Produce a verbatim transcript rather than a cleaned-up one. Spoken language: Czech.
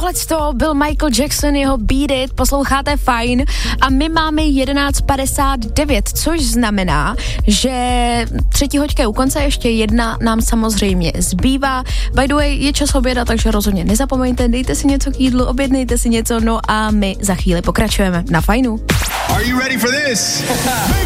Tohle to byl Michael Jackson, jeho Beat It, posloucháte Fajn a my máme jedenáct padesát devět, což znamená, že třetí hoďka je u konce, ještě jedna nám samozřejmě zbývá. By the way, je čas oběda, takže rozhodně nezapomeňte, dejte si něco k jídlu, objednejte si něco, no a my za chvíli pokračujeme na Fajnu. Are you ready for this?